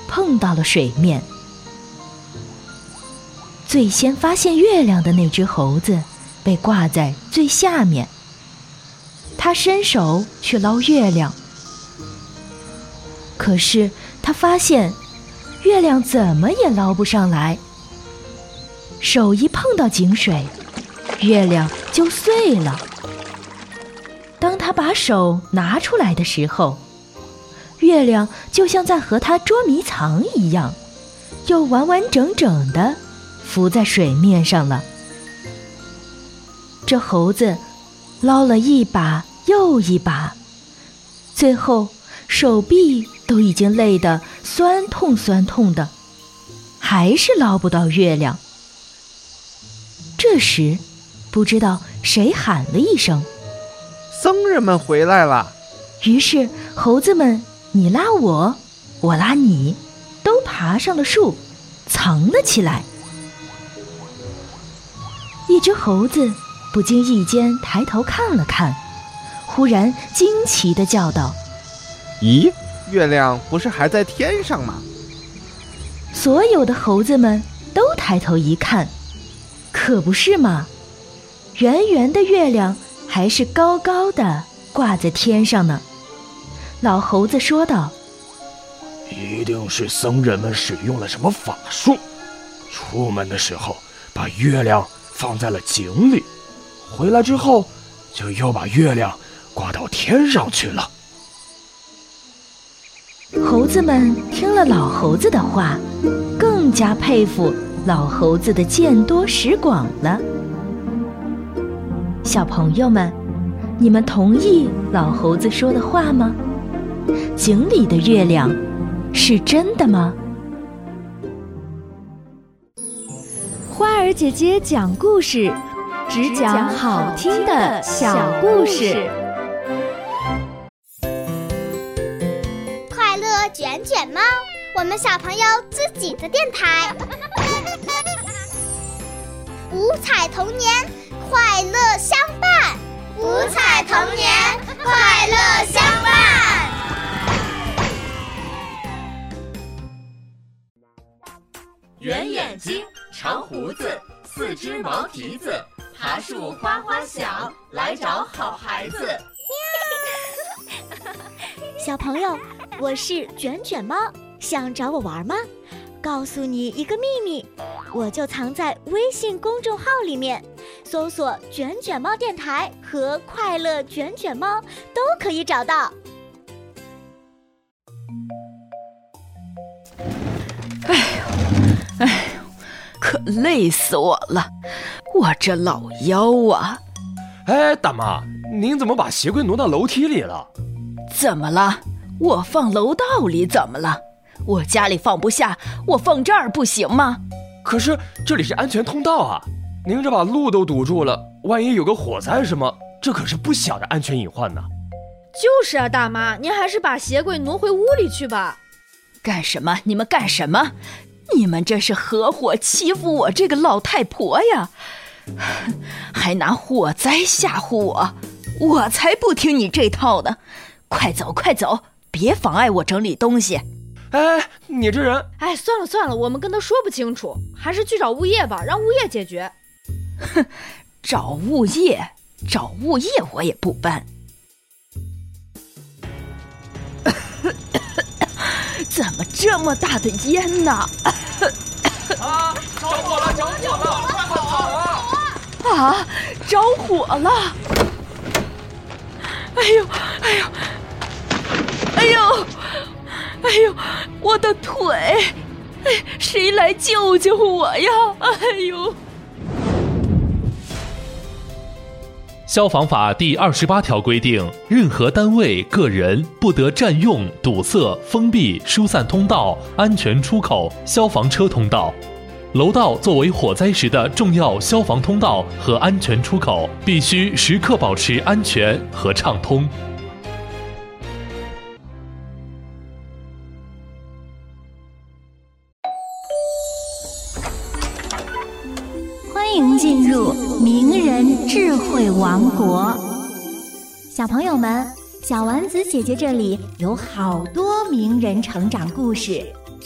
碰到了水面。最先发现月亮的那只猴子被挂在最下面，他伸手去捞月亮，可是他发现月亮怎么也捞不上来，手一碰到井水，月亮就碎了。当他把手拿出来的时候，月亮就像在和他捉迷藏一样，又完完整整地浮在水面上了。这猴子捞了一把又一把，最后手臂都已经累得酸痛酸痛的，还是捞不到月亮。这时，不知道谁喊了一声：“ 僧人们回来了！” 于是猴子们你拉我，我拉你，都爬上了树，藏了起来。一只猴子不经意间抬头看了看，忽然惊奇地叫道：“ 咦，月亮不是还在天上吗？” 所有的猴子们都抬头一看，可不是嘛，圆圆的月亮还是高高的挂在天上呢。老猴子说道：“ 一定是僧人们使用了什么法术，出门的时候把月亮放在了井里，回来之后就又把月亮挂到天上去了。” 猴子们听了老猴子的话，更加佩服老猴子的见多识广了。小朋友们，你们同意老猴子说的话吗？井里的月亮是真的吗？ 花儿姐姐讲故事，只讲好听的小故事。 快乐卷卷猫，我们小朋友自己的电台。五彩童年，快乐相伴。五彩童年，快乐相伴。 圆眼睛，长胡子，四只毛蹄子，爬树哗哗响，来找好孩子。 小朋友，我是卷卷猫，想找我玩吗？告诉你一个秘密，我就藏在微信公众号里面，搜索卷卷猫电台和快乐卷卷猫都可以找到。 哎呦，可累死我了，我这老腰啊！ 哎，大妈，您怎么把鞋柜挪到楼梯里了？ 怎么了？我放楼道里怎么了？我家里放不下，我放这儿不行吗？ 可是这里是安全通道啊，您这把路都堵住了，万一有个火灾什么，这可是不小的安全隐患呢。 就是啊，大妈，您还是把鞋柜挪回屋里去吧。 干什么？你们干什么？你们这是合伙欺负我这个老太婆呀，还拿火灾吓唬我，我才不听你这套呢！快走快走，别妨碍我整理东西。 哎，你这人！ 哎，算了算了，我们跟他说不清楚，还是去找物业吧，让物业解决。 哼，找物业我也不搬。怎么这么大的烟呢？ 啊！着火了！着火了！快跑啊！ 啊！着火了！哎呦！哎呦！哎呦！哎呦！我的腿！哎，谁来救救我呀！哎呦！ 消防法第28条规定，任何单位、个人不得占用、堵塞、封闭、疏散通道、安全出口、消防车通道。楼道作为火灾时的重要消防通道和安全出口，必须时刻保持安全和畅通。 欢迎进入名人智慧王国。小朋友们，小丸子姐姐这里有好多名人成长故事，